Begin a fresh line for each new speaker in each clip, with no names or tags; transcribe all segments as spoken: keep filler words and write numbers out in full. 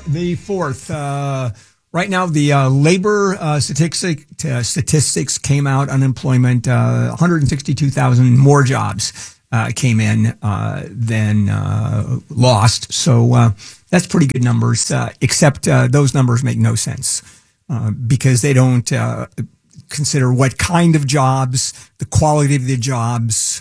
the fourth. Uh, right now, the uh, labor uh, statistic, uh, statistics came out. Unemployment, uh, one hundred sixty-two thousand more jobs uh, came in uh, than uh, lost. So uh, that's pretty good numbers, uh, except uh, those numbers make no sense uh, because they don't uh, consider what kind of jobs, the quality of the jobs,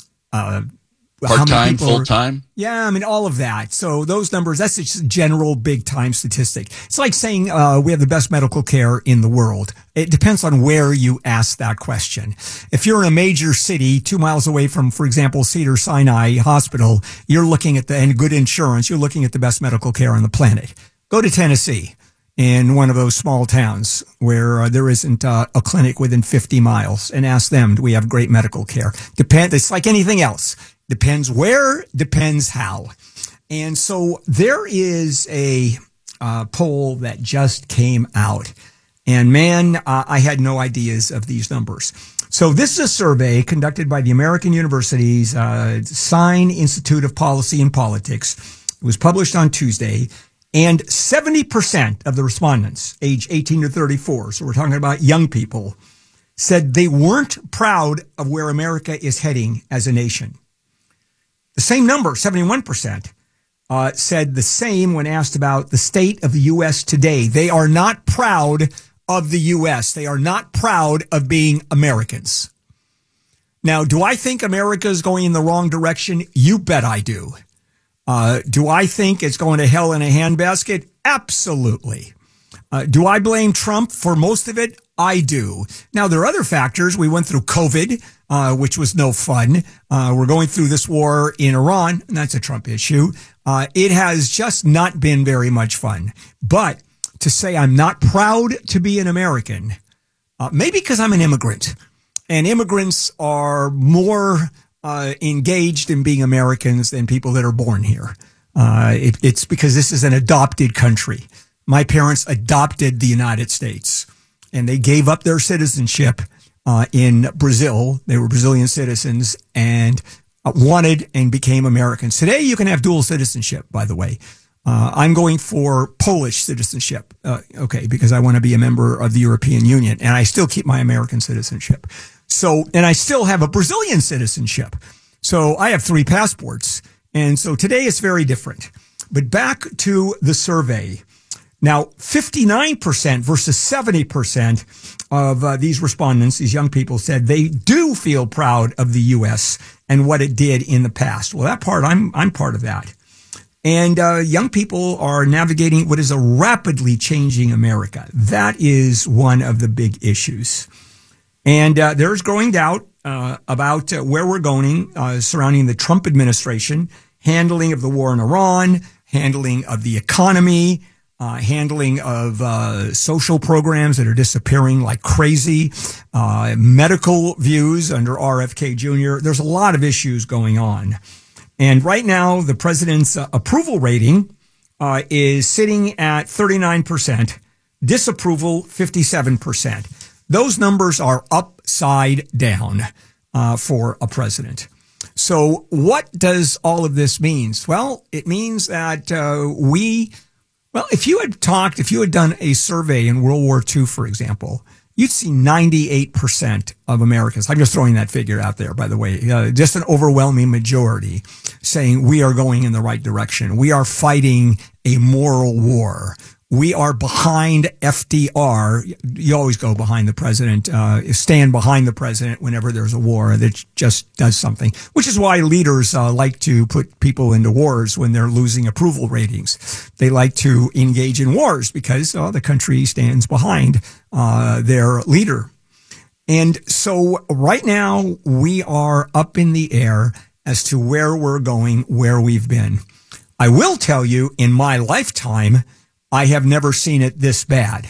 uh
part-time, full-time?
Yeah, I mean, all of that. So those numbers, that's just a general big-time statistic. It's like saying uh, we have the best medical care in the world. It depends on where you ask that question. If you're in a major city two miles away from, for example, Cedars-Sinai Hospital, you're looking at the, and good insurance, you're looking at the best medical care on the planet. Go to Tennessee, in one of those small towns where uh, there isn't uh, a clinic within fifty miles, and ask them, do we have great medical care? Depend. It's like anything else. Depends where, depends how. And so there is a uh, poll that just came out. And man, uh, I had no ideas of these numbers. So this is a survey conducted by the American University's uh, Sine Institute of Policy and Politics. It was published on Tuesday. And seventy percent of the respondents, age eighteen to thirty-four, so we're talking about young people, said they weren't proud of where America is heading as a nation. The same number, seventy-one percent, uh, said the same when asked about the state of the U S today. They are not proud of the U S. They are not proud of being Americans. Now, do I think America is going in the wrong direction? You bet I do. Uh, do I think it's going to hell in a handbasket? Absolutely. Uh, do I blame Trump for most of it? I do. Now, there are other factors. We went through COVID, uh, which was no fun. Uh, we're going through this war in Iran, and that's a Trump issue. Uh, it has just not been very much fun. But to say I'm not proud to be an American, uh, maybe because I'm an immigrant, and immigrants are more uh, engaged in being Americans than people that are born here. Uh, it, it's because this is an adopted country. My parents adopted the United States, and they gave up their citizenship uh, in Brazil. They were Brazilian citizens and uh, wanted and became Americans. Today, you can have dual citizenship, by the way. Uh, I'm going for Polish citizenship, uh, okay, because I want to be a member of the European Union, and I still keep my American citizenship. So, and I still have a Brazilian citizenship. So I have three passports, and so today is very different. But back to the survey. Now, fifty-nine percent versus seventy percent of uh, these respondents, these young people, said they do feel proud of the U S and what it did in the past. Well, that part, I'm I'm part of that. And uh, young people are navigating what is a rapidly changing America. That is one of the big issues. And uh, there's growing doubt uh, about uh, where we're going uh, surrounding the Trump administration, handling of the war in Iran, handling of the economy, Uh, handling of uh, social programs that are disappearing like crazy, uh, medical views under R F K Junior There's a lot of issues going on. And right now, the president's uh, approval rating uh, is sitting at thirty-nine percent, disapproval fifty-seven percent. Those numbers are upside down uh, for a president. So what does all of this mean? Well, it means that uh, we... Well, if you had talked, if you had done a survey in World War Two, for example, you'd see ninety-eight percent of Americans. I'm just throwing that figure out there, by the way, uh, just an overwhelming majority saying we are going in the right direction. We are fighting a moral war. We are behind F D R. You always go behind the president, uh, stand behind the president whenever there's a war that just does something, which is why leaders uh, like to put people into wars when they're losing approval ratings. They like to engage in wars because uh, the country stands behind uh, their leader. And so right now we are up in the air as to where we're going, where we've been. I will tell you, in my lifetime, I have never seen it this bad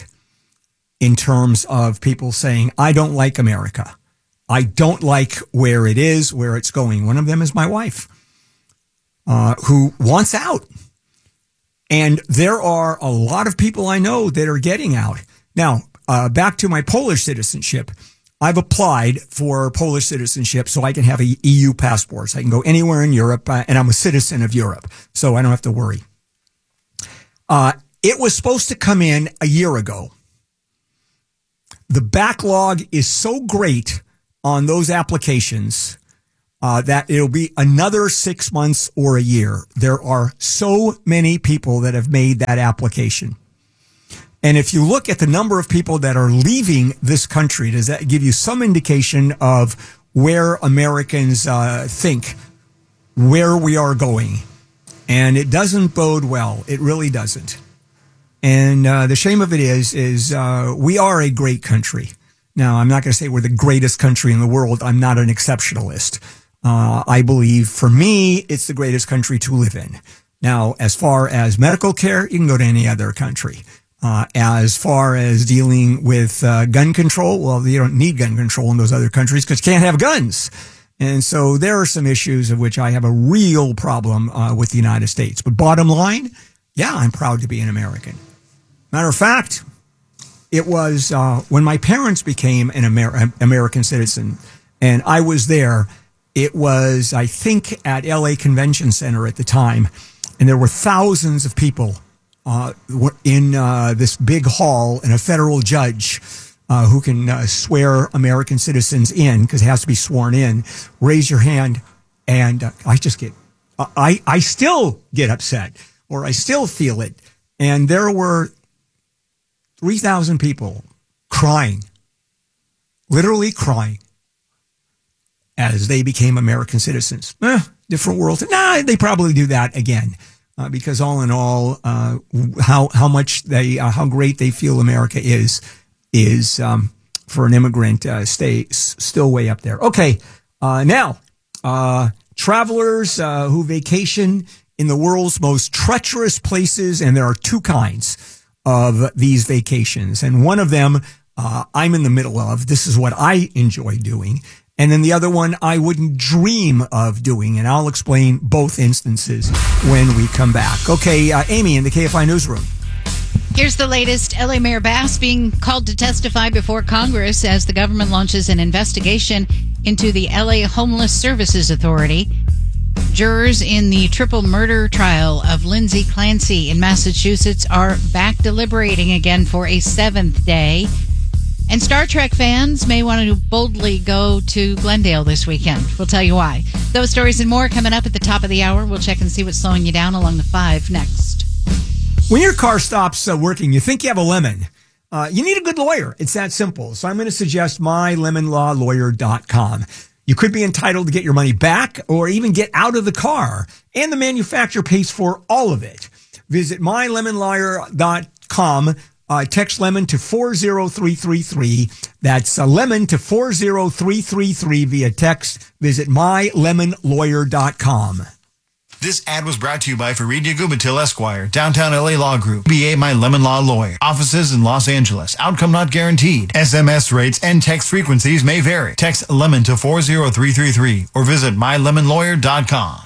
in terms of people saying, I don't like America. I don't like where it is, where it's going. One of them is my wife, uh, who wants out. And there are a lot of people I know that are getting out. Now, uh, back to my Polish citizenship. I've applied for Polish citizenship so I can have a E U passport. So I can go anywhere in Europe, uh, and I'm a citizen of Europe, so I don't have to worry. Uh, It was supposed to come in a year ago. The backlog is so great on those applications uh, that it'll be another six months or a year. There are so many people that have made that application. And if you look at the number of people that are leaving this country, does that give you some indication of where Americans uh, think where we are going? And it doesn't bode well. It really doesn't. And uh, the shame of it is, is uh, we are a great country. Now, I'm not going to say we're the greatest country in the world. I'm not an exceptionalist. Uh, I believe, for me, it's the greatest country to live in. Now, as far as medical care, you can go to any other country. Uh, as far as dealing with uh, gun control, well, you don't need gun control in those other countries because you can't have guns. And so there are some issues of which I have a real problem uh, with the United States. But bottom line, yeah, I'm proud to be an American. Matter of fact, it was uh, when my parents became an Amer- American citizen, and I was there. It was, I think, at L A Convention Center at the time, and there were thousands of people uh, in uh, this big hall, and a federal judge uh, who can uh, swear American citizens in, because it has to be sworn in. Raise your hand, and uh, I just get, I I still get upset, or I still feel it, and there were three thousand people crying, literally crying, as they became American citizens. Eh, different world. Nah, they probably do that again, uh, because all in all, uh, how how much they, uh, how great they feel America is, is um, for an immigrant, uh, stay s- still way up there. Okay, uh, now uh, travelers uh, who vacation in the world's most treacherous places, and there are two kinds of these vacations. And one of them, uh, I'm in the middle of. This is what I enjoy doing. And then the other one, I wouldn't dream of doing. And I'll explain both instances when we come back. Okay, uh, Amy in the K F I Newsroom.
Here's the latest. L A Mayor Bass being called to testify before Congress as the government launches an investigation into the L A Homeless Services Authority. Jurors in the triple murder trial of Lindsay Clancy in Massachusetts are back deliberating again for a seventh day. And Star Trek fans may want to boldly go to Glendale this weekend. We'll tell you why. Those stories and more coming up at the top of the hour. We'll check and see what's slowing you down along the five next.
When your car stops uh, working, you think you have a lemon. Uh, you need a good lawyer. It's that simple. So I'm going to suggest my lemon law lawyer dot com. You could be entitled to get your money back or even get out of the car, and the manufacturer pays for all of it. Visit my lemon lawyer dot com. Uh, text lemon to four zero three three three. That's uh, lemon to four zero three three three via text. Visit my lemon lawyer dot com.
This ad was brought to you by Fareed Yagubatil Esquire, Downtown L A Law Group, B A My Lemon Law Lawyer, offices in Los Angeles, outcome not guaranteed. S M S rates and text frequencies may vary. Text lemon to four zero three three three or visit my lemon lawyer dot com.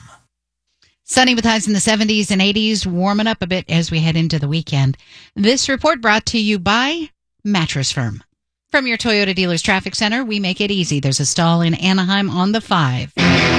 Sunny with highs in the seventies and eighties, warming up a bit as we head into the weekend. This report brought to you by Mattress Firm. From your Toyota Dealers Traffic Center, we make it easy. There's a stall in Anaheim on the five.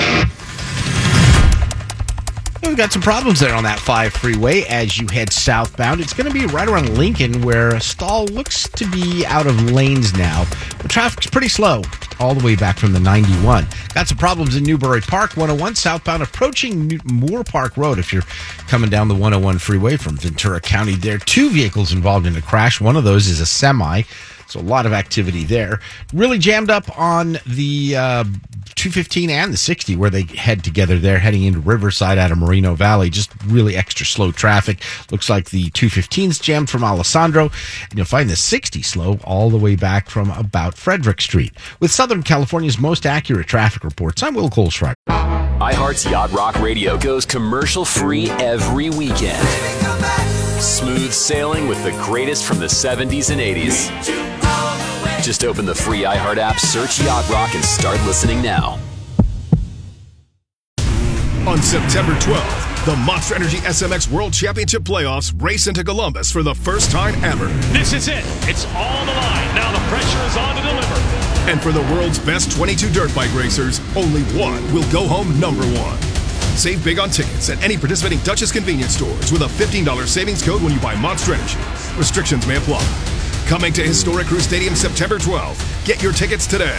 We've got some problems there on that five freeway as you head southbound. It's going to be right around Lincoln where a stall looks to be out of lanes now. The traffic's pretty slow all the way back from the ninety-one. Got some problems in Newbury Park, one oh one southbound approaching New- Moore Park Road if you're coming down the one oh one freeway from Ventura County. There are two vehicles involved in a crash. One of those is a semi. So a lot of activity there. Really jammed up on the uh, two fifteen and the sixty where they head together there, heading into Riverside out of Moreno Valley. Just really extra slow traffic. Looks like the two fifteen's jammed from Alessandro, and you'll find the sixty slow all the way back from about Frederick Street. With Southern California's most accurate traffic reports, I'm Will Kohlschreiber.
iHeart's Yacht Rock Radio goes commercial-free every weekend. Smooth sailing with the greatest from the seventies and eighties. Just open the free iHeart app, search Yacht Rock, and start listening now.
On September twelfth, the Monster Energy S M X World Championship Playoffs race into Columbus for the first time ever.
This is it. It's all on the line. Now the pressure is on to deliver.
And for the world's best twenty-two dirt bike racers, only one will go home number one. Save big on tickets at any participating Duchess convenience stores with a fifteen dollars savings code when you buy Monster Energy. Restrictions may apply. Coming to Historic Crew Stadium September twelfth. Get your tickets today.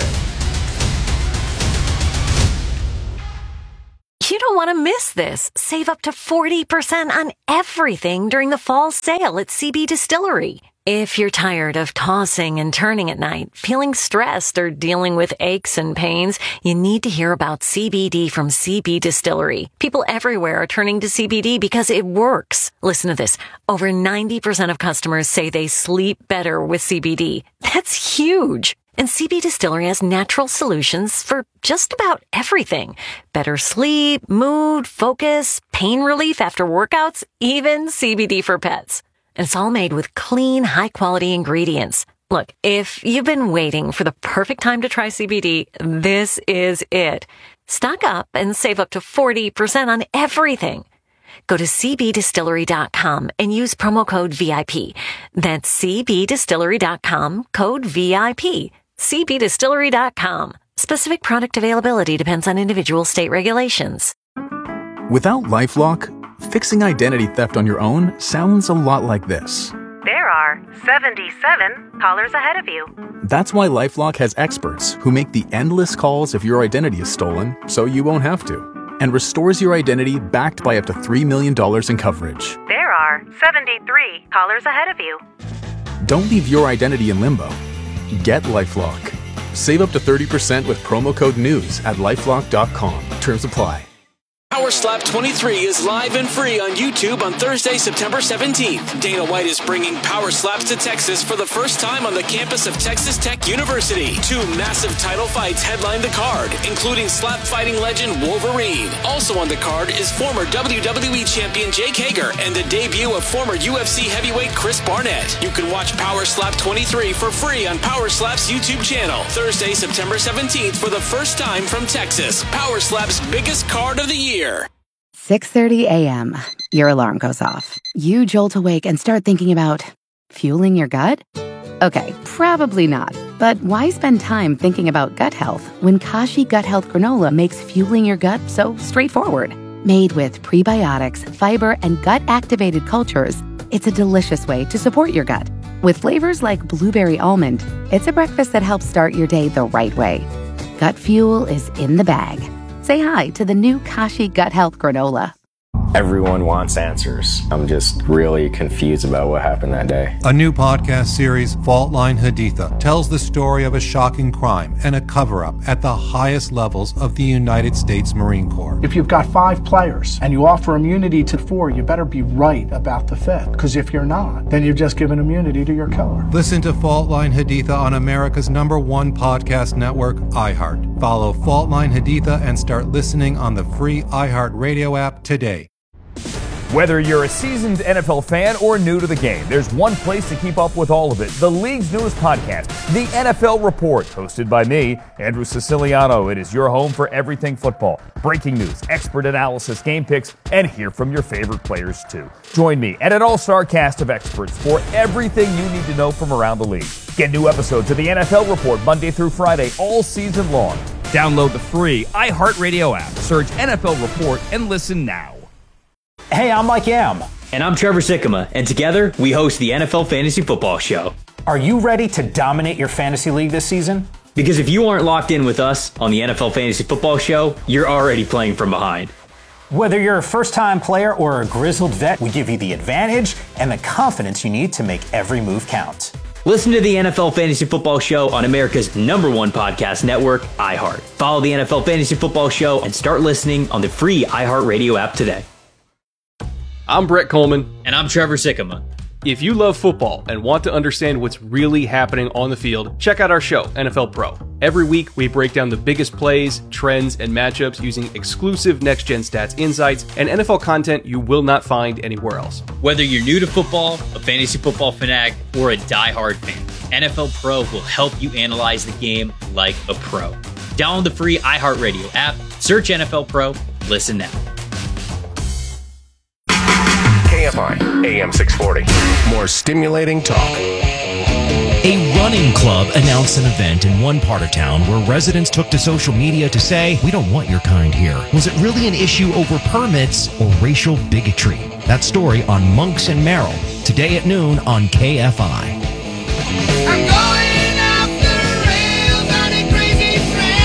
You don't want to miss this. Save up to forty percent on everything during the fall sale at C B Distillery. If you're tired of tossing and turning at night, feeling stressed, or dealing with aches and pains, you need to hear about C B D from C B Distillery. People everywhere are turning to C B D because it works. Listen to this. Over ninety percent of customers say they sleep better with C B D. That's huge. And C B Distillery has natural solutions for just about everything. Better sleep, mood, focus, pain relief after workouts, even C B D for pets. And it's all made with clean, high-quality ingredients. Look, if you've been waiting for the perfect time to try C B D, this is it. Stock up and save up to forty percent on everything. Go to c b distillery dot com and use promo code V I P. That's c b distillery dot com, code V I P. c b distillery dot com. Specific product availability depends on individual state regulations.
Without LifeLock, fixing identity theft on your own sounds a lot like this.
There are seventy-seven callers ahead of you.
That's why LifeLock has experts who make the endless calls if your identity is stolen, so you won't have to, and restores your identity backed by up to three million dollars in coverage.
There are seventy-three callers ahead of you.
Don't leave your identity in limbo. Get LifeLock. Save up to thirty percent with promo code NEWS at lifelock dot com. Terms apply.
Power Slap twenty-three is live and free on YouTube on Thursday, September seventeenth. Dana White is bringing Power Slaps to Texas for the first time on the campus of Texas Tech University. Two massive title fights headline the card, including slap fighting legend Wolverine. Also on the card is former W W E champion Jake Hager and the debut of former U F C heavyweight Chris Barnett. You can watch Power Slap twenty-three for free on Power Slap's YouTube channel. Thursday, September seventeenth for the first time from Texas. Power Slap's biggest card of the year.
six thirty a.m. Your alarm goes off. You jolt awake and start thinking about fueling your gut? Okay, probably not. But why spend time thinking about gut health when Kashi Gut Health Granola makes fueling your gut so straightforward? Made with prebiotics, fiber, and gut-activated cultures, it's a delicious way to support your gut. With flavors like blueberry almond, it's a breakfast that helps start your day the right way. Gut fuel is in the bag. Say hi to the new Kashi Gut Health Granola.
Everyone wants answers. I'm just really confused about what happened that day.
A new podcast series, Fault Line Haditha, tells the story of a shocking crime and a cover-up at the highest levels of the United States Marine Corps.
If you've got five players and you offer immunity to four, you better be right about the fifth. Because if you're not, then you've just given immunity to your killer.
Listen to Fault Line Haditha on America's number one podcast network, iHeart. Follow Fault Line Haditha and start listening on the free iHeart Radio app today.
Whether you're a seasoned N F L fan or new to the game, there's one place to keep up with all of it. The league's newest podcast, The N F L Report, hosted by me, Andrew Siciliano. It is your home for everything football. Breaking news, expert analysis, game picks, and hear from your favorite players too. Join me and an all-star cast of experts for everything you need to know from around the league. Get new episodes of The N F L Report Monday through Friday all season long. Download the free iHeartRadio app, search N F L Report, and listen now.
Hey, I'm Mike Yam. And I'm Trevor Sikkema, and together we host the N F L Fantasy Football Show. Are you ready to dominate your fantasy league this season? Because if you aren't locked in with us on the N F L Fantasy Football Show, you're already playing from behind. Whether you're a first-time player or a grizzled vet, we give you the advantage and the confidence you need to make every move count. Listen to the N F L Fantasy Football Show on America's number one podcast network, iHeart. Follow the N F L Fantasy Football Show and start listening on the free iHeartRadio app today.
I'm Brett Coleman.
And I'm Trevor Sikkema.
If you love football and want to understand what's really happening on the field, check out our show, N F L Pro. Every week, we break down the biggest plays, trends, and matchups using exclusive next-gen stats insights and N F L content you will not find anywhere else.
Whether you're new to football, a fantasy football fanatic, or a diehard fan, N F L Pro will help you analyze the game like a pro. Download the free iHeartRadio app, search N F L Pro, listen now.
K F I, A M six forty. More stimulating talk.
A running club announced an event in one part of town where residents took to social media to say, "We don't want your kind here." Was it really an issue over permits or racial bigotry? That story on Monks and Merrill, today at noon on K F I.
I'm going off the rails on a crazy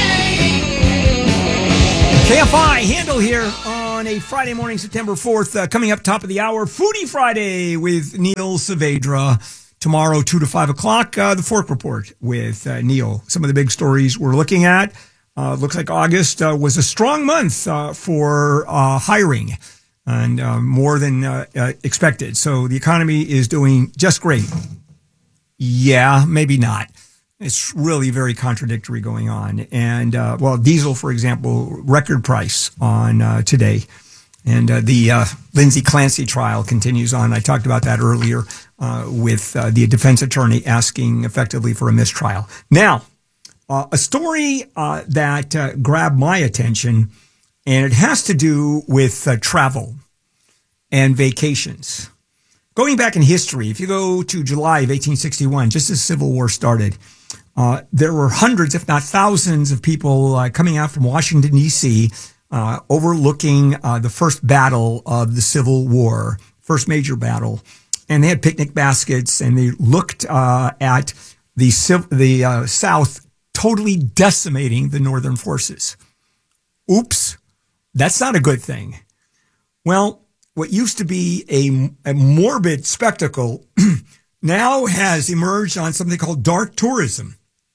train.
K F I, Handle here on a Friday morning, September fourth. Uh, coming up top of the hour, Foodie Friday with Neil Saavedra. Tomorrow, two to five o'clock, uh, the Fork Report with uh, Neil. Some of the big stories we're looking at. Uh, looks like August uh, was a strong month uh, for uh, hiring and uh, more than uh, uh, expected. So the economy is doing just great. Yeah, maybe not. It's really very contradictory going on. And, uh, well, diesel, for example, record price on uh, today. And uh, the uh, Lindsay Clancy trial continues on. I talked about that earlier uh, with uh, the defense attorney asking effectively for a mistrial. Now, uh, a story uh, that uh, grabbed my attention, and it has to do with uh, travel and vacations. Going back in history, if you go to July of eighteen sixty-one, just as the Civil War started, uh, there were hundreds, if not thousands, of people uh, coming out from Washington, D C, Uh, overlooking uh, the first battle of the Civil War, first major battle. And they had picnic baskets, and they looked uh, at the the uh, South totally decimating the Northern forces. Oops, that's not a good thing. Well, what used to be a, a morbid spectacle now has emerged on something called dark tourism.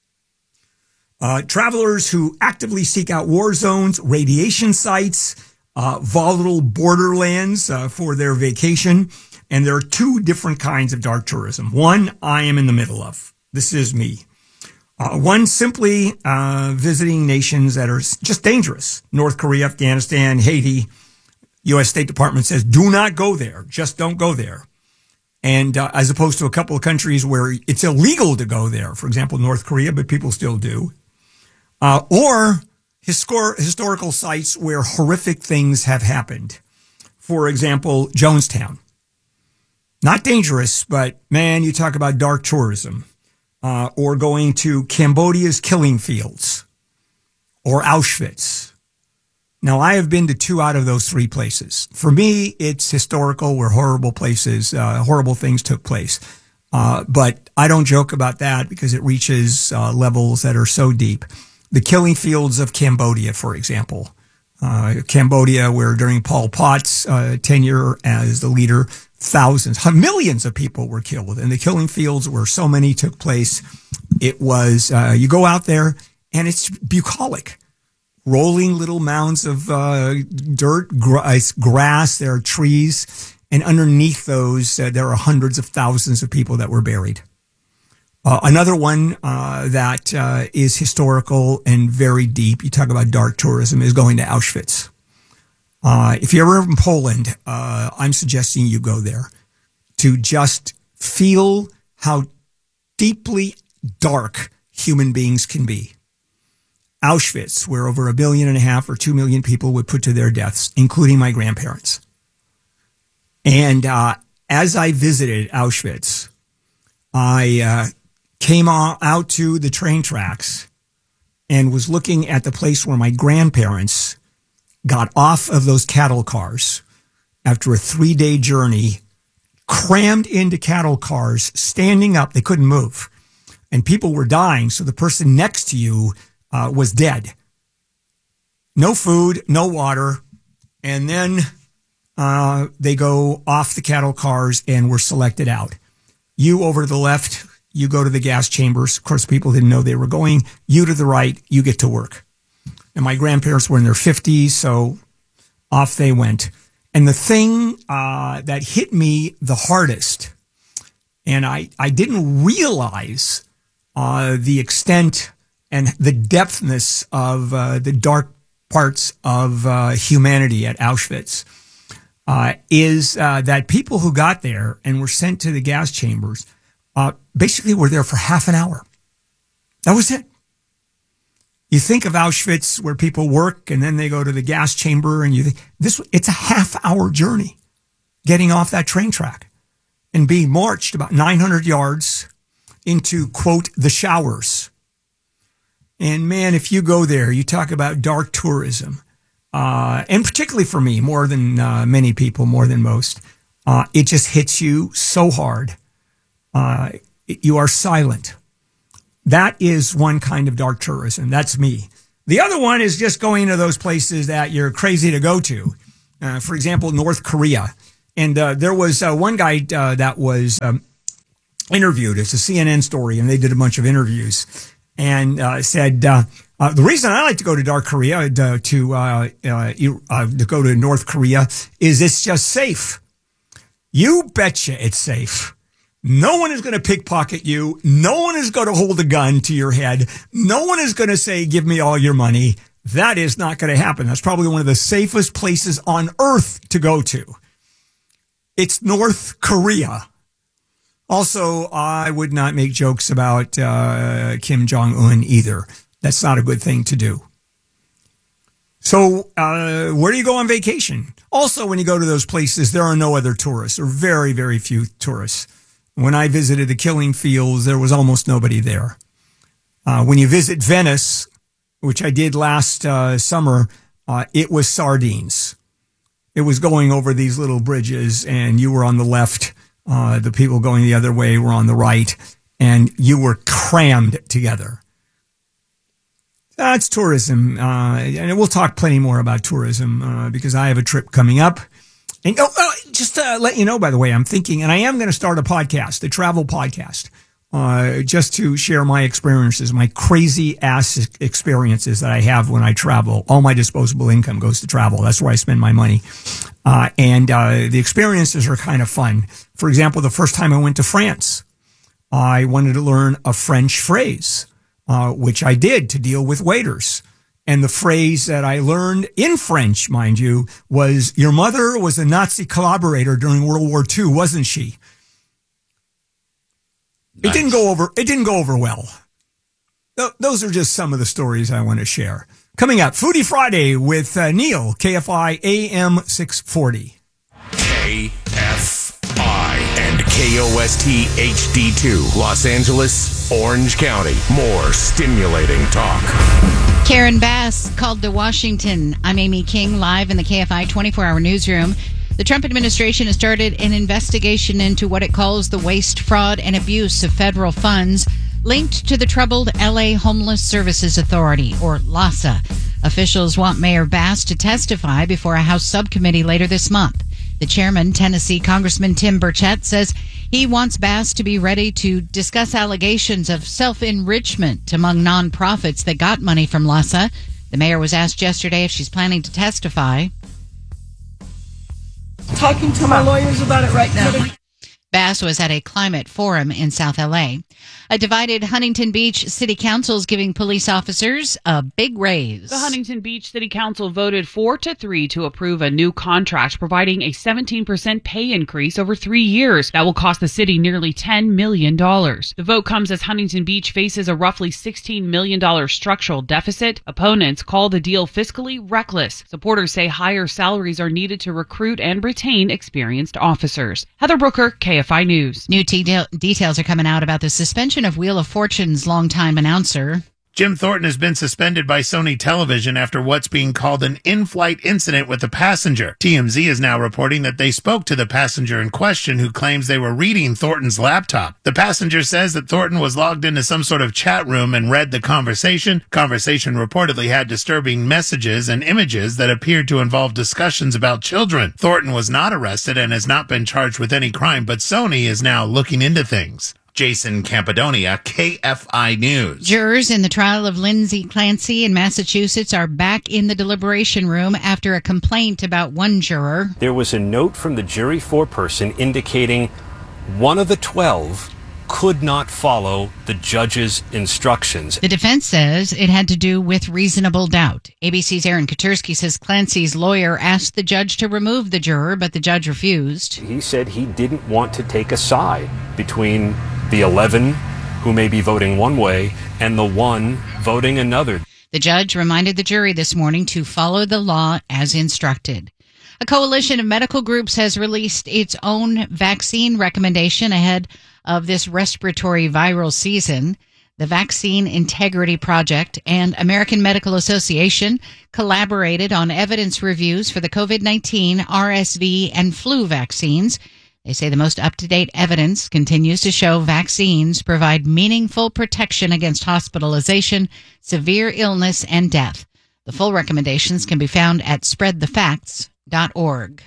Uh, travelers who actively seek out war zones, radiation sites, uh, volatile borderlands uh, for their vacation. And there are two different kinds of dark tourism. One I am in the middle of. This is me. Uh, one simply uh, visiting nations that are just dangerous. North Korea, Afghanistan, Haiti. U S State Department says, do not go there. Just don't go there. And uh, as opposed to a couple of countries where it's illegal to go there. For example, North Korea, but people still do. Uh, or histor- historical sites where horrific things have happened. For example, Jonestown. Not dangerous, but man, you talk about dark tourism. Uh, or going to Cambodia's killing fields. Or Auschwitz. Now, I have been to two out of those three places. For me, it's historical where horrible places, uh, horrible things took place. Uh, but I don't joke about that because it reaches uh, levels that are so deep. The killing fields of Cambodia, for example. Uh, Cambodia, where during Pol Pot's uh, tenure as the leader, thousands, millions of people were killed. And the killing fields where so many took place, it was, uh, you go out there and it's bucolic. Rolling little mounds of uh, dirt, grass, grass, there are trees. And underneath those, uh, there are hundreds of thousands of people that were buried. Uh, another one uh, that uh, is historical and very deep, you talk about dark tourism, is going to Auschwitz. Uh, if you're ever in Poland, uh, I'm suggesting you go there to just feel how deeply dark human beings can be. Auschwitz, where over a billion and a half or two million people were put to their deaths, including my grandparents. And uh, as I visited Auschwitz, I uh, came out to the train tracks and was looking at the place where my grandparents got off of those cattle cars after a three-day journey, crammed into cattle cars, standing up. They couldn't move. And people were dying, so the person next to you uh, was dead. No food, no water. And then uh, they go off the cattle cars and were selected out. You over to the left, you go to the gas chambers. Of course, people didn't know they were going. You to the right, you get to work. And my grandparents were in their fifties, so off they went. And the thing uh, that hit me the hardest, and I, I didn't realize uh, the extent and the depthness of uh, the dark parts of uh, humanity at Auschwitz, uh, is uh, that people who got there and were sent to the gas chambers uh, basically were there for half an hour. That was it. You think of Auschwitz where people work and then they go to the gas chamber and you think this, it's a half hour journey getting off that train track and being marched about nine hundred yards into, quote, the showers. And man, if you go there, you talk about dark tourism, uh, and particularly for me, more than uh, many people, more than most, uh, it just hits you so hard. Uh, you are silent. That is one kind of dark tourism. That's me. The other one is just going to those places that you're crazy to go to. Uh, for example, North Korea. And uh, there was uh, one guy uh, that was um, interviewed. It's a C N N story, and they did a bunch of interviews. And uh, said, uh, uh, the reason I like to go to Dark Korea, uh, to uh, uh, uh, to go to North Korea, is it's just safe. You betcha it's safe. No one is going to pickpocket you. No one is going to hold a gun to your head. No one is going to say, give me all your money. That is not going to happen. That's probably one of the safest places on earth to go to. It's North Korea. Also, I would not make jokes about uh, Kim Jong-un either. That's not a good thing to do. So uh, where do you go on vacation? Also, when you go to those places, there are no other tourists, or very, very few tourists. When I visited the Killing Fields, there was almost nobody there. Uh, when you visit Venice, which I did last uh, summer, uh, it was sardines. It was going over these little bridges, and you were on the left. Uh, the people going the other way were on the right, and you were crammed together. That's tourism. Uh, and we'll talk plenty more about tourism uh, because I have a trip coming up. And oh, oh, just to let you know, by the way, I'm thinking, and I am going to start a podcast, a travel podcast, uh, just to share my experiences, my crazy ass experiences that I have when I travel. All my disposable income goes to travel. That's where I spend my money. Uh, and uh, the experiences are kind of fun. For example, the first time I went to France, I wanted to learn a French phrase, uh, which I did to deal with waiters. And the phrase that I learned in French, mind you, was, your mother was a Nazi collaborator during World War Two, wasn't she? Nice. It didn't go over, it didn't go over well. Th- those are just some of the stories I want to share. Coming up, Foodie Friday with uh, Neil, K F I A M six forty.
K F I and K O S T H D two, Los Angeles, Orange County. More stimulating talk.
Karen Bass called to Washington. I'm Amy King, live in the K F I twenty-four hour newsroom. The Trump administration has started an investigation into what it calls the waste, fraud, and abuse of federal funds linked to the troubled L A Homeless Services Authority, or LAHSA. Officials want Mayor Bass to testify before a House subcommittee later this month. The chairman, Tennessee Congressman Tim Burchett, says he wants Bass to be ready to discuss allegations of self-enrichment among nonprofits that got money from LAHSA. The mayor was asked yesterday if she's planning to testify.
Talking to my lawyers about it right now.
Bass was at a climate forum in South L A. A divided Huntington Beach City Council is giving police officers a big raise.
The Huntington Beach City Council voted four to three to approve a new contract providing a seventeen percent pay increase over three years. That will cost the city nearly ten million dollars. The vote comes as Huntington Beach faces a roughly sixteen million dollars structural deficit. Opponents call the deal fiscally reckless. Supporters say higher salaries are needed to recruit and retain experienced officers. Heather Brooker, K F I News.
New te- details are coming out about the suspension of Wheel of Fortune's longtime announcer.
Jim Thornton has been suspended by Sony Television after what's being called an in-flight incident with a passenger. T M Z is now reporting that they spoke to the passenger in question, who claims they were reading Thornton's laptop. The passenger says that Thornton was logged into some sort of chat room and read the conversation. Conversation reportedly had disturbing messages and images that appeared to involve discussions about children. Thornton was not arrested and has not been charged with any crime, but Sony is now looking into things. Jason Campadonia, K F I News.
Jurors in the trial of Lindsay Clancy in Massachusetts are back in the deliberation room after a complaint about one juror.
There was a note from the jury foreperson indicating one of the twelve could not follow the judge's instructions.
The defense says it had to do with reasonable doubt. A B C's Aaron Katursky says Clancy's lawyer asked the judge to remove the juror, but the judge refused.
He said he didn't want to take a side between the eleven who may be voting one way and the one voting another.
The judge reminded the jury this morning to follow the law as instructed. A coalition of medical groups has released its own vaccine recommendation ahead of this respiratory viral season. The Vaccine Integrity Project and American Medical Association collaborated on evidence reviews for the COVID nineteen, R S V, and flu vaccines. They say the most up-to-date evidence continues to show vaccines provide meaningful protection against hospitalization, severe illness, and death. The full recommendations can be found at spread the facts dot org.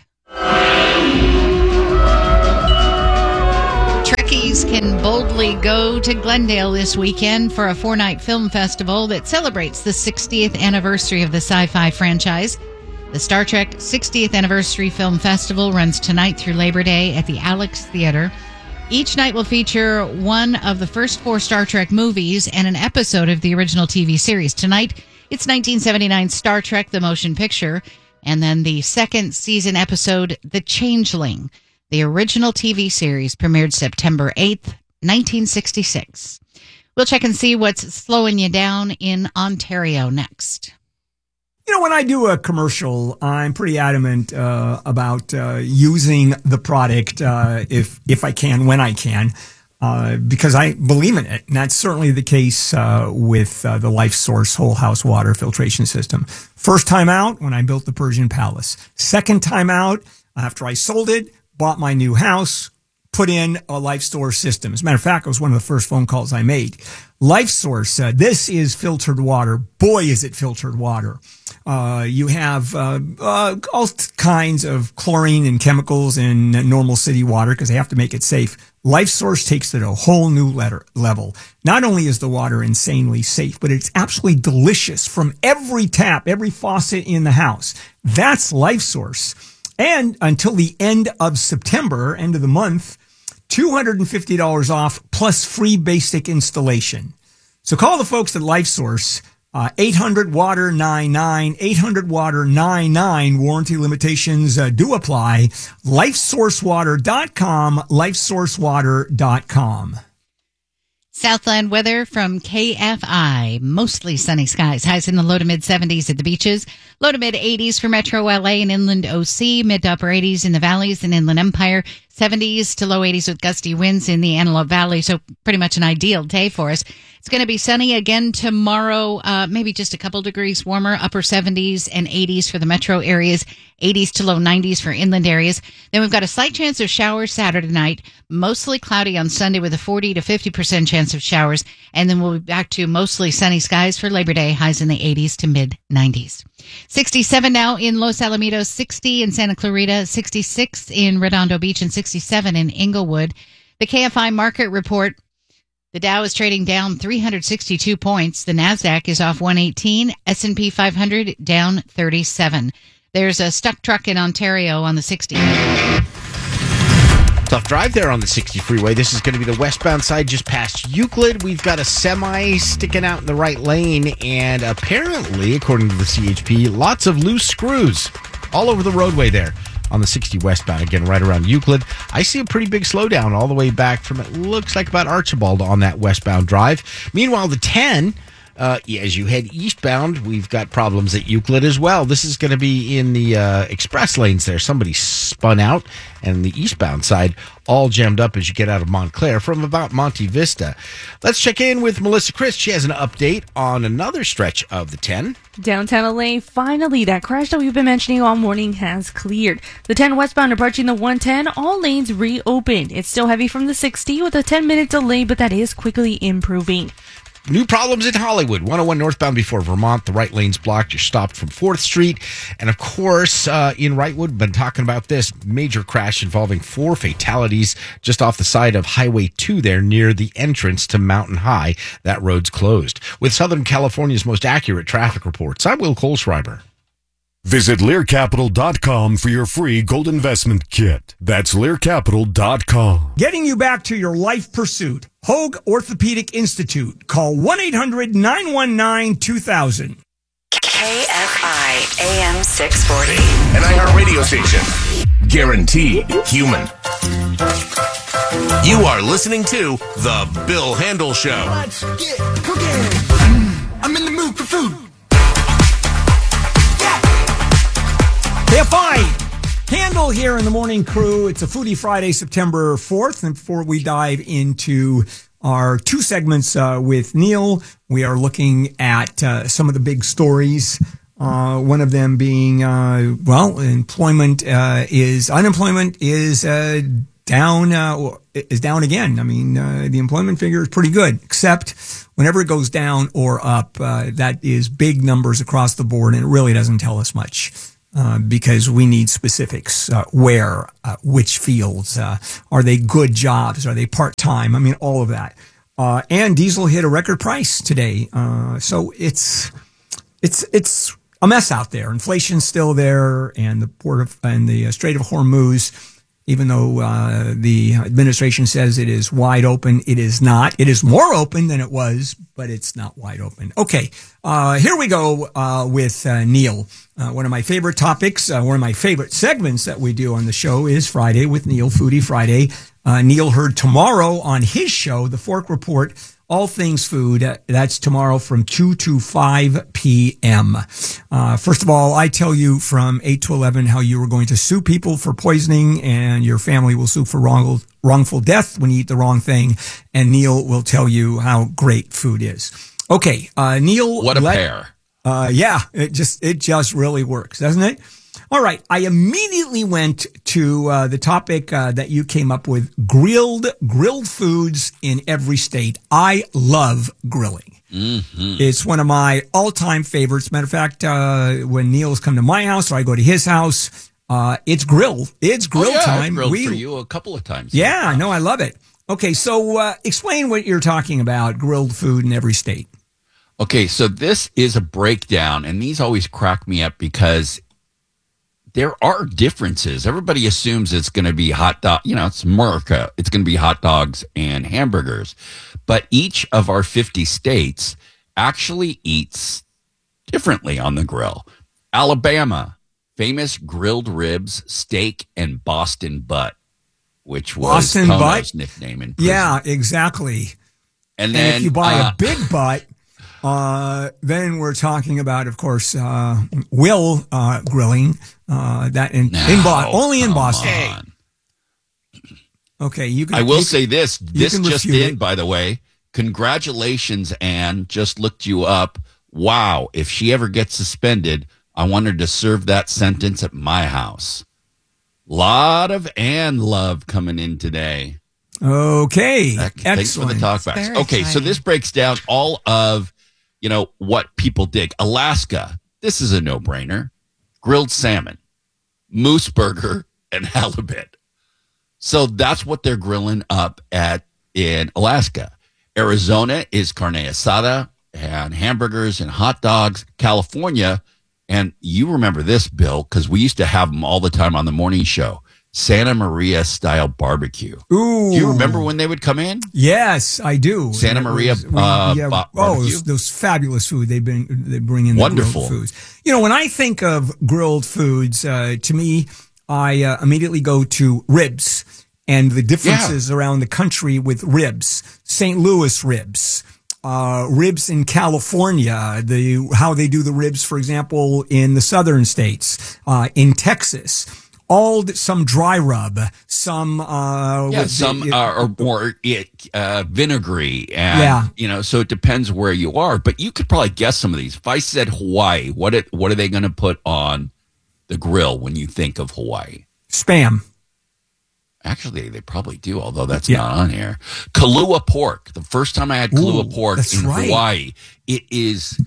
Trekkies can boldly go to Glendale this weekend for a four-night film festival that celebrates the sixtieth anniversary of the sci-fi franchise. The Star Trek sixtieth Anniversary Film Festival runs tonight through Labor Day at the Alex Theater. Each night will feature one of the first four Star Trek movies and an episode of the original T V series. Tonight, it's nineteen seventy-nine Star Trek, the motion picture, and then the second season episode, The Changeling. The original T V series premiered September eighth, nineteen sixty-six. We'll check and see what's slowing you down in Ontario next.
You know, when I do a commercial, I'm pretty adamant uh, about uh, using the product uh, if if I can, when I can, uh, because I believe in it. And that's certainly the case uh, with uh, the Life Source Whole House Water Filtration System. First time out, when I built the Persian Palace. Second time out, after I sold it, bought my new house, put in a Life Source system. As a matter of fact, it was one of the first phone calls I made. Life Source, uh, this is filtered water. Boy, is it filtered water. Uh, you have uh, uh, all kinds of chlorine and chemicals in normal city water because they have to make it safe. Life Source takes it a whole new letter, level. Not only is the water insanely safe, but it's absolutely delicious from every tap, every faucet in the house. That's Life Source. And until the end of September, end of the month, two hundred fifty dollars off plus free basic installation. So call the folks at Life Source, uh, eight hundred water ninety-nine, eight hundred water ninety-nine. Warranty limitations uh, do apply. life source water dot com, life source water dot com.
Southland weather from K F I. Mostly sunny skies. Highs in the low to mid seventies at the beaches. Low to mid eighties for Metro L A and Inland O C. Mid to upper eighties in the valleys and Inland Empire. seventies to low eighties with gusty winds in the Antelope Valley. So pretty much an ideal day for us. It's going to be sunny again tomorrow. Uh, maybe just a couple degrees warmer. Upper seventies and eighties for the metro areas. eighties to low nineties for inland areas. Then we've got a slight chance of showers Saturday night. Mostly cloudy on Sunday with a forty to fifty percent chance of showers. And then we'll be back to mostly sunny skies for Labor Day. Highs in the eighties to mid nineties. sixty-seven now in Los Alamitos, sixty in Santa Clarita, sixty-six in Redondo Beach, and sixty-seven in Inglewood. The K F I market report. The Dow is trading down three hundred sixty-two points. The Nasdaq is off one eighteen. S and P five hundred down thirty-seven. There's a stuck truck in Ontario on the sixty.
Tough drive there on the sixty freeway. This is going to be the westbound side just past Euclid. We've got a semi sticking out in the right lane, and apparently, according to the C H P, lots of loose screws all over the roadway there on the sixty westbound, again, right around Euclid. I see a pretty big slowdown all the way back from, it looks like about Archibald on that westbound drive. Meanwhile, the ten, uh, as you head eastbound, we've got problems at Euclid as well. This is going to be in the uh, express lanes there. Somebody spun out, and the eastbound side all jammed up as you get out of Montclair from about Monte Vista. Let's check in with Melissa Christ. She has an update on another stretch of the ten.
Downtown L A, finally, that crash that we've been mentioning all morning has cleared. The ten westbound approaching the one ten, all lanes reopened. It's still heavy from the sixty with a ten-minute delay, but that is quickly improving.
New problems in Hollywood. one oh one northbound before Vermont. The right lane's blocked. You're stopped from fourth Street. And, of course, uh, in Wrightwood, been talking about this major crash involving four fatalities just off the side of Highway two there near the entrance to Mountain High. That road's closed. With Southern California's most accurate traffic reports, I'm Will Kohlschreiber.
Visit Lear Capital dot com for your free gold investment kit. That's Lear Capital dot com.
Getting you back to your life pursuit. Hoag Orthopedic Institute. Call one eight hundred nine one nine two thousand.
K F I A M six forty.
An iHeart radio station. Guaranteed human. You are listening to The Bill Handel Show.
Let's get cooking. I'm in the mood for food.
K F I, Handel Neil here in the morning crew. It's a Foodie Friday, September fourth. And before we dive into our two segments uh, with Neil, we are looking at uh, some of the big stories. Uh, one of them being, uh, well, employment uh, is, unemployment is uh, down, uh, is down again. I mean, uh, the employment figure is pretty good, except whenever it goes down or up, uh, that is big numbers across the board, and it really doesn't tell us much. Uh, because we need specifics. Uh, where, uh, which fields, uh, are they good jobs? Are they part-time? I mean, all of that. Uh, and diesel hit a record price today. Uh, so it's, it's, it's a mess out there. Inflation's still there, and the port of, and the Strait of Hormuz, even though, uh, the administration says it is wide open, it is not. It is more open than it was, but it's not wide open. Okay. Uh, here we go, uh, with, uh, Neil. Uh, one of my favorite topics, uh, one of my favorite segments that we do on the show is Friday with Neil, Foodie Friday. Uh, Neil heard tomorrow on his show, The Fork Report, all things food. Uh, that's tomorrow from two to five p.m. Uh, first of all, I tell you from eight to eleven how you are going to sue people for poisoning, and your family will sue for wrong, wrongful death when you eat the wrong thing. And Neil will tell you how great food is. Okay, uh, Neil.
What a
let,
pair.
Uh, yeah, it just, it just really works, doesn't it? All right. I immediately went to, uh, the topic, uh, that you came up with, grilled, grilled foods in every state. I love grilling.
Mm-hmm.
It's one of my all-time favorites. Matter of fact, uh, when Neil's come to my house or I go to his house, uh, it's grill. It's grill
oh, yeah,
time.
I've grilled
we,
for you a couple of times.
Yeah, no, I love it. Okay. So, uh, explain what you're talking about, grilled food in every state.
Okay, so this is a breakdown, and these always crack me up because there are differences. Everybody assumes it's going to be hot dog, you know, it's America. It's going to be hot dogs and hamburgers. But each of our fifty states actually eats differently on the grill. Alabama, famous grilled ribs, steak, and Boston butt, which was
Boston
Kono's
butt?
nickname in prison.
Yeah, exactly.
And
And
then
if you buy
uh,
a big butt, uh, then we're talking about, of course, uh, Will, uh, grilling, uh, that in,
No,
in Boston, only in
come
Boston.
on.
Okay. You can,
I will
you
say
can-
this.
you
This
can
just
refute
in,
it.
by the way. Congratulations, Anne. Just looked you up. Wow. If she ever gets suspended, I want her to serve that sentence at my house. Lot of Anne love coming in today.
Okay.
Thanks
Excellent.
for the talkbacks.
Very
Okay, so
exciting.
this breaks down all of, you know, what people dig. Alaska, this is a no-brainer. Grilled salmon, moose burger, and halibut. So that's what they're grilling up at in Alaska. Arizona is carne asada and hamburgers and hot dogs. California, and you remember this, Bill, because we used to have them all the time on the morning show. Santa Maria style barbecue.
Ooh.
Do you remember when they would come in?
Yes, I do.
Santa
And it
Maria,
was-
uh,
yeah,
ba-
oh,
barbecue?
those, those fabulous food they bring they bring in. The
Wonderful.
grilled foods. You know, when I think of grilled foods, uh, to me, I uh, immediately go to ribs and the differences around the country with ribs. Saint Louis ribs. Uh, ribs in California, the how they do the ribs, for example, in the southern states, uh, in Texas. All the, some dry rub, some uh,
Yeah,
with
some
the-
are, are more uh, vinegary, and
Yeah.
you know, so it depends where you are. But you could probably guess some of these. If I said Hawaii, what it, what are they going to put on the grill when you think of Hawaii?
Spam.
Actually, they probably do, although that's
Yeah.
not on here. Kahlua pork. The first time I had Kahlua
Ooh,
pork
that's
in
right.
Hawaii, it is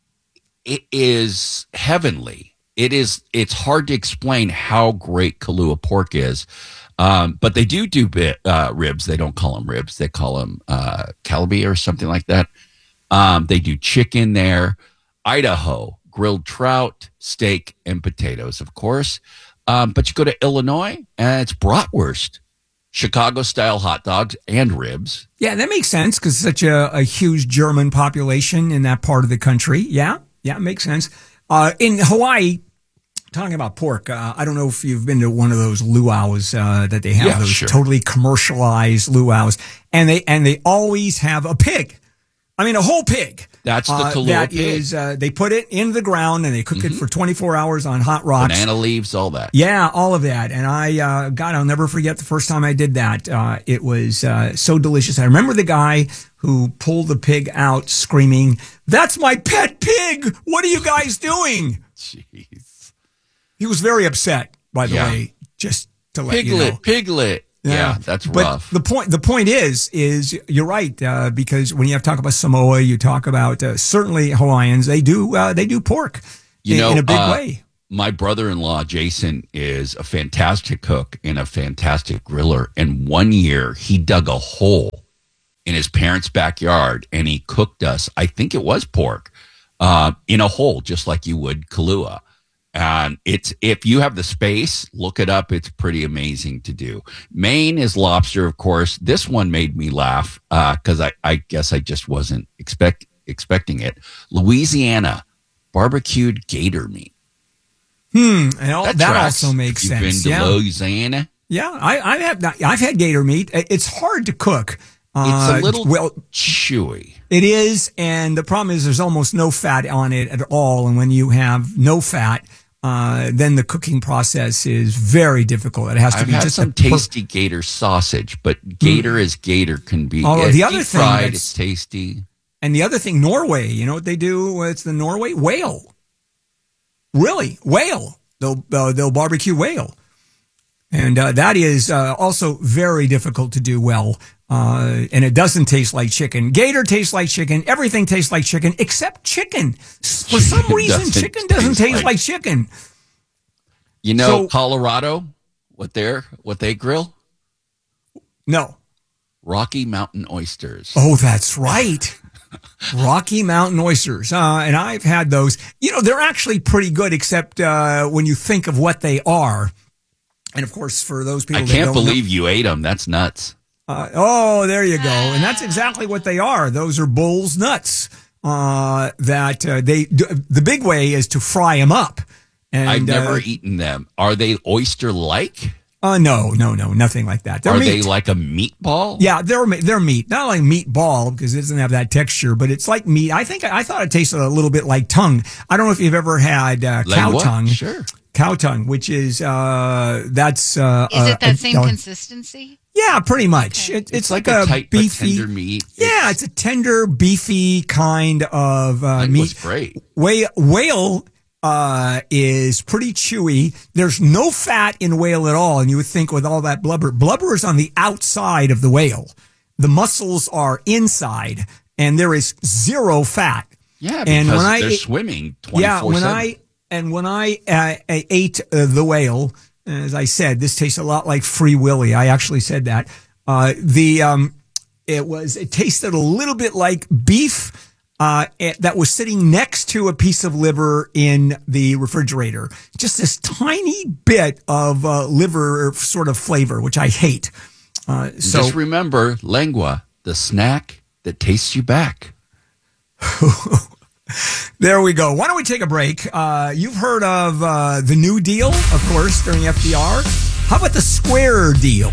it is heavenly. It is. It's hard to explain how great Kahlua pork is, um, but they do do bit, uh, ribs. They don't call them ribs. They call them uh, calabi or something like that. Um, they do chicken there. Idaho, grilled trout, steak, and potatoes, of course. Um, but you go to Illinois, and it's bratwurst, Chicago-style hot dogs, and ribs.
Yeah, that makes sense because such a, a huge German population in that part of the country. Yeah, yeah, it makes sense. Uh, in Hawaii, talking about pork, uh, I don't know if you've been to one of those luau's uh, that they have,
Yeah,
those
sure.
totally commercialized luau's, and they and they always have a pig. I mean, a whole pig.
That's the Kahlua
uh, that
pig.
is, uh, they put it in the ground and they cook mm-hmm. it for twenty-four hours on hot rocks.
Banana leaves, all that.
Yeah, all of that. And I, uh, God, I'll never forget the first time I did that. Uh, it was uh, so delicious. I remember the guy who pulled the pig out screaming, "That's my pet pig! What are you guys doing?"
Jeez.
He was very upset, by the
yeah.
way, just to let
piglet,
you know.
Piglet, Yeah, yeah that's
but
rough.
The point, the point is, is you're right, uh, because when you have to talk about Samoa, you talk about uh, certainly Hawaiians, they do, uh, they do pork
you
in,
know,
in a big
uh,
way.
My brother-in-law, Jason, is a fantastic cook and a fantastic griller. And one year he dug a hole in his parents' backyard and he cooked us, I think it was pork, uh, in a hole, just like you would Kahlua. And it's, if you have the space, look it up. It's pretty amazing to do. Maine is lobster, of course. This one made me laugh uh, because I, I guess I just wasn't expect, expecting it. Louisiana, barbecued gator meat.
Hmm. And all, that
tracks.
also makes
You've
sense.
Been to
yeah.
Louisiana?
Yeah, I, I have. I've had gator meat. It's hard to cook.
It's
uh,
a little
well,
chewy.
It is, and the problem is there's almost no fat on it at all. And when you have no fat, uh, then the cooking process is very difficult. It has to
I've
be
had
just
some
a per-
tasty gator sausage, but gator as gator can be.
Oh,
uh,
the other
deep
thing
fried,
that's-
it's tasty.
And the other thing, Norway. You know what they do? It's the Norway whale. Really, whale. They'll uh, they'll barbecue whale. And uh, that is uh, also very difficult to do well. Uh, and it doesn't taste like chicken. Gator tastes like chicken. Everything tastes like chicken except chicken. For some reason,
doesn't
chicken doesn't
taste
taste
like-
like chicken.
You know,
So-
Colorado, what they what they grill?
No.
Rocky Mountain oysters.
Oh, that's right. Rocky Mountain oysters. Uh, and I've had those. You know, they're actually pretty good, except uh, when you think of what they are. And of course, for those people
I
that
can't
don't
believe
know,
you ate them. That's nuts.
Uh, oh, there you go. And that's exactly what they are. Those are bull's nuts. Uh, that uh, they do. The big way is to fry them up. And,
I've never
uh,
eaten them. Are they oyster-like?
Uh, no, no, no, nothing like that. They're
Are
meat.
they like a meatball?
Yeah, they're they're meat. Not like meatball because it doesn't have that texture, but it's like meat. I think I thought it tasted a little bit like tongue. I don't know if you've ever had uh,
Like
cow
what?
tongue.
Sure.
Cow tongue, which is uh, that's uh,
Is it
uh,
that
a-
same
uh,
consistency?
Yeah, pretty much. It, it's,
It's
like,
like a
a,
tight but
beefy,
tender meat.
Yeah, it's, a tender, beefy kind of uh,
It
meat.
was great.
Whale, whale uh, is pretty chewy. There's no fat in whale at all, and you would think with all that blubber, blubber is on the outside of the whale. The muscles are inside, and there is zero fat.
Yeah, because
and when I
they're
ate-
swimming twenty-four
Yeah, when
seven.
I and when I uh, I ate uh, the whale, as I said, this tastes a lot like Free Willy. I actually said that. Uh, the um, it was it tasted a little bit like beef. Uh, it, that was sitting next to a piece of liver in the refrigerator. Just this tiny bit of uh, liver sort of flavor, which I hate. Uh, so
Just remember, lengua, the snack that tastes you back.
there we go. Why don't we take a break? Uh, you've heard of uh, the New Deal, of course, during F D R. How about the Square Deal?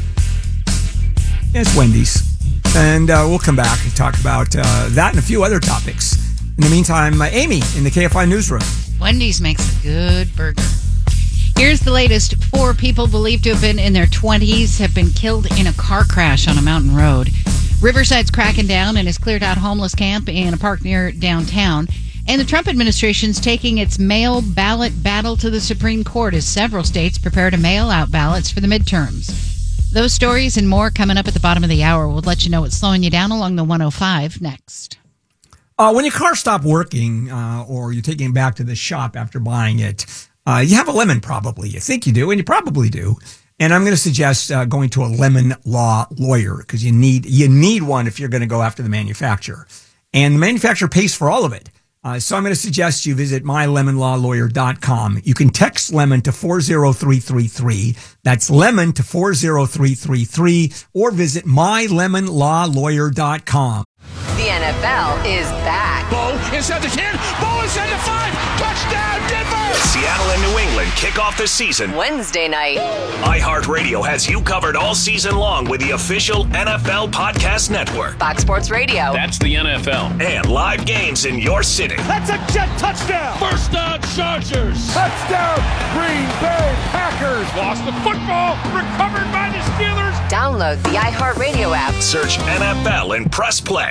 It's Wendy's. And uh, we'll come back and talk about uh, that and a few other topics. In the meantime, uh, Amy in the K F I newsroom.
Wendy's makes a good burger. Here's the latest. Four people believed to have been in their twenties have been killed in a car crash on a mountain road. Riverside's cracking down and has cleared out homeless camp in a park near downtown. And the Trump administration's taking its mail ballot battle to the Supreme Court as several states prepare to mail out ballots for the midterms. Those stories and more coming up at the bottom of the hour. We'll let you know what's slowing you down along the one oh five next.
Uh, when your car stopped working uh, or you're taking it back to the shop after buying it, uh, you have a lemon probably. You think you do, and you probably do. And I'm going to suggest uh, going to a lemon law lawyer because you need you need one if you're going to go after the manufacturer. And the manufacturer pays for all of it. Uh, so I'm going to suggest you visit my lemon law lawyer dot com. You can text lemon to four oh three three three. That's lemon to four oh three three three, or visit my lemon law lawyer dot com.
The
N F L is back.
Bo inside the ten. Bo inside the five. Touchdown, Denver!
Seattle and New England kick off the season
Wednesday night.
iHeartRadio has you covered all season long with the official N F L Podcast Network.
Fox Sports Radio.
That's the N F L. And live games in your city.
That's a jet touchdown! First down, Chargers! Touchdown, Green Bay Packers! Lost the football, recovered by the Steelers!
Download the iHeartRadio app.
Search N F L and press play.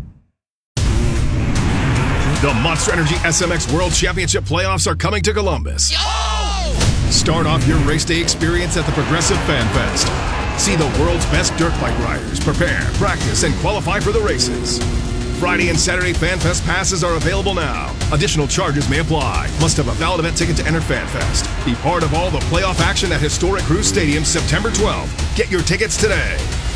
The Monster Energy S M X World Championship playoffs are coming to Columbus. Yo! Start off your race day experience at the Progressive Fan Fest. See the world's best dirt bike riders prepare, practice, and qualify for the races. Friday and Saturday Fan Fest passes are available now. Additional charges may apply. Must have a valid event ticket to enter Fan Fest. Be part of all the playoff action at Historic Crew Stadium September twelfth. Get your tickets today.